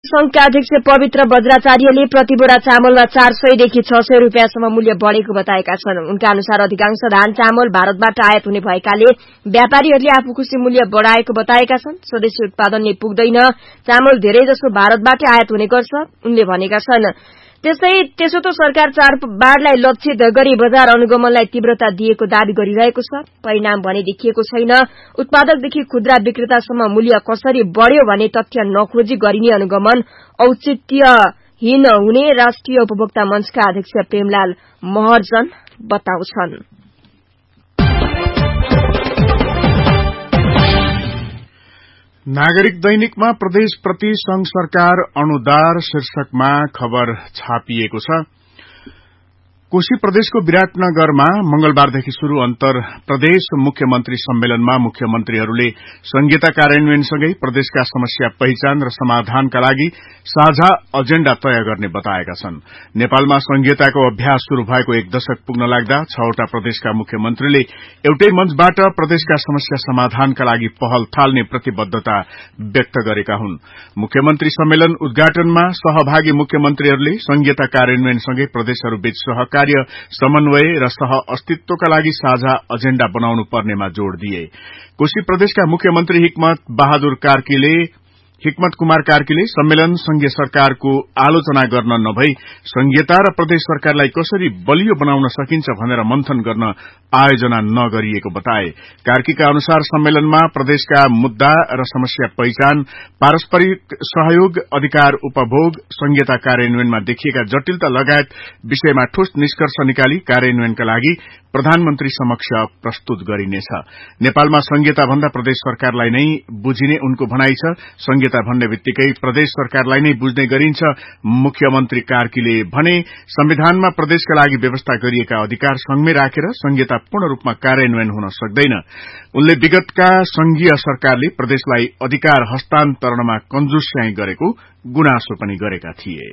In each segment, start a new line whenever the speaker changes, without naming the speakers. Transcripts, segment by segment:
संघका अध्यक्ष पवित्र बज्राचार्यले प्रति बोरा चामलमा 400 देखि 600 रुपियाँसम्म मूल्य बढ़ेको बताएका छन्। उनका अनुसार अधिकांश धान चामल भारतबाट आयात हुने भएकाले व्यापारीहरूले आफू खुशी मूल्य बढ़ाएको बताएका छन्। स्वदेशी उत्पादन नै पुग्दैन, चामल धेरै जसो भारतबाट आयात हुने गर्छ उनले भनेका छन्। त्यसो त सरकार चाडबाडलाई लक्षित गरी बजार अनुगमनलाई तीव्रता दिएको दावी गरिरहेको छ। परिणाम भने देखिएको छैन। उत्पादकदेखि खुद्रा विक्रेतासम्म मूल्य कसरी बढ़्यो भने तथ्य नखोजी गरिने अनुगमन औचित्यहीन हुने राष्ट्रिय उपभोक्ता मंचका अध्यक्ष प्रेमलाल महर्जन बताउँछन्।
नागरिक दैनिकमा प्रदेश प्रति संघ सरकार अनुदार शीर्षकमा खबर छापिएको छ। कोशी प्रदेशको विराटनगरमा मंगलबारदेखि शुरू अन्तर प्रदेश मुख्यमन्त्री सम्मेलनमा मुख्यमन्त्रीहरूले संहिता कार्यान्वयनसँगै प्रदेशका समस्या पहिचान र समाधानका लागि साझा एजेण्डा तय गर्ने बताएका छन्। नेपालमा संहिताको अभ्यास शुरू भएको 1 दशक पुग्न लाग्दा 6वटा प्रदेशका मुख्यमन्त्रीले एउटै मंचबाट प्रदेशका समस्या समाधानका लागि पहल थाल्ने प्रतिबद्धता व्यक्त गरेका हुन्। मुख्यमन्त्री सम्मेलन उद्घाटनमा सहभागी मुख्यमन्त्रीहरूले संहिता कार्यान्वयनसँगै प्रदेशहरूबीच सहकार समन्वय र सह अस्तित्वका लागि साझा एजेण्डा बनाउनु पर्नेमा जोड़ दिए। कोशी प्रदेशका मुख्यमन्त्री हिक्मत कुमार कार्कीले सम्मेलन संघीय सरकारको आलोचना गर्न नभई संघीयता र प्रदेश सरकारलाई कसरी बलियो बनाउन सकिन्छ भनेर मन्थन गर्न आयोजना नगरिएको बताए। कार्कीका अनुसार सम्मेलनमा प्रदेशका मुद्दा र समस्या पहिचान, पारस्परिक सहयोग, अधिकार उपभोग, संघीयता कार्यान्वयनमा देखिएका जटिलता लगायत विषयमा ठोस निष्कर्ष निकाली कार्यान्वयनका लागि प्रधानमन्त्री समक्ष प्रस्तुत गरिनेछ। नेपालमा संघीयता भन्दा प्रदेश सरकारलाई नै बुझिने उनको भनाइ छ। संघीयता भन्ने बित्तिकै प्रदेश सरकारलाई नै बुझ्ने गरिन्छ। मुख्यमन्त्री कार्कीले भने संविधानमा प्रदेशका लागि व्यवस्था गरिएका अधिकार संघमै राखेर संघीयता पूर्ण रूपमा कार्यान्वयन हुन सक्दैन। उनले विगतका संघीय सरकारले प्रदेशलाई अधिकार हस्तान्तरणमा कंजूस्याई गरेको गुनासो पनि गरेका थिए।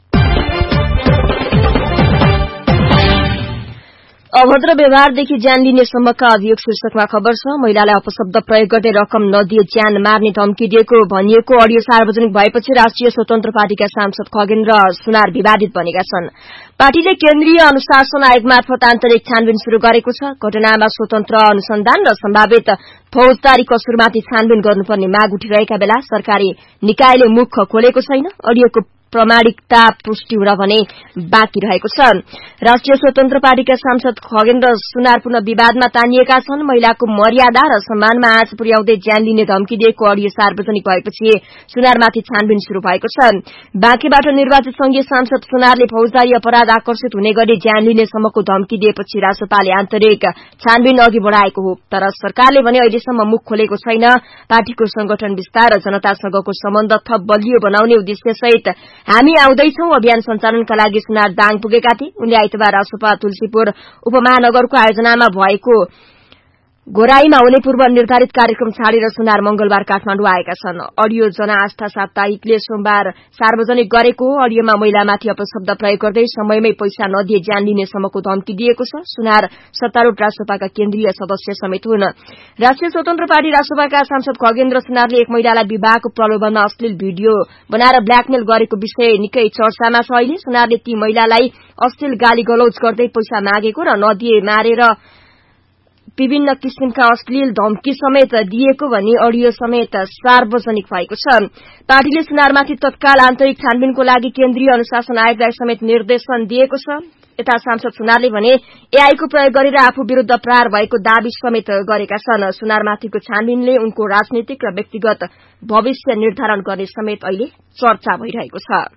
अभद्र व्यवहारदेखि ज्यान लिने सम्मका अभियोग शीर्षकमा खबर छ। महिलालाई अपशब्द प्रयोग गर्दै रकम नदिए ज्यान मार्ने धम्की दिएको भनिएको अडियो सार्वजनिक भएपछि राष्ट्रिय स्वतन्त्र पार्टीका सांसद खगेन्द्र सुनार विवादित बनेका छन्। पार्टीले केन्द्रीय अनुशासन आयोग मार्फत आन्तरिक छानबिन शुरू गरेको छ। घटनामा स्वतन्त्र अनुसन्धान र सम्भावित फौजदारी कसुरमाथि छानबिन गर्नुपर्ने माग उठिरहेका बेला सरकारी निकायले मुख खोलेको छैन। अडियोको प्रामाणिकता पुष्टि हुन भने बाँकी रहेको छ। राष्ट्रिय स्वतन्त्र पार्टीका सांसद खगेन्द्र सुनार पुनः विवादमा तानिएका छन्। महिलाको मर्यादा र सम्मानमा आँच पुर्याउँदै ज्यान लिने धम्की दिएको अडियो सार्वजनिक भएपछि सुनारमाथि छानबिन शुरू भएको छ। बाँकीबाट निर्वाचित संघीय सांसद सुनारले फौजदारी अपराध आकर्षित हुने गरी ज्यान लिने सम्मको धम्की दिएपछि रासपाले आन्तरिक छानबिन अघि बढ़ाएको हो। तर सरकारले भने अहिलेसम्म मुख खोलेको छैन। पार्टीको संगठन विस्तार र जनतासँगको सम्बन्ध थप बलियो बनाउने उद्देश्यसहित हामी आउँदैछौं अभियान सञ्चालनका लागि सुनार दाङ पुगेका थिए। उनले आइतबार रासोपा तुलसीपुर उपमहानगरको आयोजनामा भएको घोराईमा हुने पूर्व निर्धारित कार्यक्रम छाडेर सुनार मंगलबार काठमाडौँ आएका छन्। अडियो जनआस्था साप्ताहिकले सोमबार सार्वजनिक गरेको अडियोमा महिलामाथि अपशब्द प्रयोग गर्दै समयमै पैसा नदिए ज्यान लिने सम्मको धम्की दिएको छ। सुनार सत्तारूढ़ रासोपाका केन्द्रीय सदस्य समेत हुन्। राष्ट्रिय स्वतन्त्र पार्टी रासोपाका सांसद खगेन्द्र सुनारले एक महिलालाई विवाहको प्रलोभनमा अश्लील भिडियो बनाएर ब्ल्याकमेल गरेको विषय निकै चर्चामा छ। अहिले सुनारले ती महिलालाई अश्लील गाली गलौज गर्दै पैसा मागेको र नदिए मारेर विभिन्न किसिमका अश्लील धम्की समेत दिएको भनी अडियो समेत सार्वजनिक भएको छ। पार्टीले सुनारमाथि तत्काल आन्तरिक छानबिनको लागि केन्द्रीय अनुशासन आयोगलाई समेत निर्देशन दिएको छ। यता सांसद सुनारले भने एआईको प्रयोग गरेर आफू विरूद्ध प्रहार भएको दावी समेत गरेका छन्। सुनारमाथिको छानबिनले उनको राजनीतिक र व्यक्तिगत भविष्य निर्धारण गर्ने समेत अहिले चर्चा भइरहेको छ।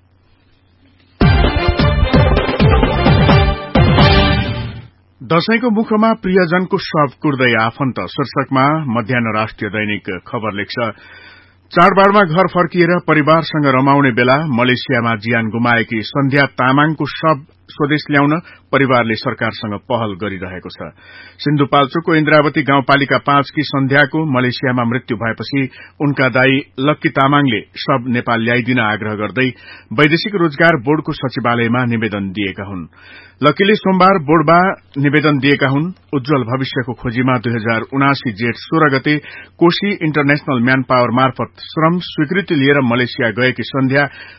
दशैंको मुखमा प्रियजनको शव कुर्दै आफन्त शीर्षकमा मध्याह्न राष्ट्रिय दैनिक खबर लेख्छ। चाडबाडमा घर फर्किएर परिवारसँग रमाउने बेला मलेसियामा ज्यान गुमाएकी सन्ध्या तामाङको शव स्वदेश ल्याउन परिवारले सरकारसँग पहल गरिरहेको छ। सिन्धुपाल्चोकको इन्द्रावती गाउँपालिका 5 की सन्ध्याको मलेसियामा मृत्यु भएपछि उनका दाई लक्की तामाङले शव नेपाल ल्याइदिन आग्रह गर्दै वैदेशिक रोजगार बोर्डको सचिवालयमा निवेदन दिएका हुन्। लक्कीले सोमबार बोर्डमा निवेदन दिएका हुन्। उज्जवल भविष्यको खोजीमा 2079 जेठ 16 गते कोशी इन्टरनेशनल म्यान पावर मार्फत श्रम स्वीकृति लिएर मलेसिया गएकी सन्ध्या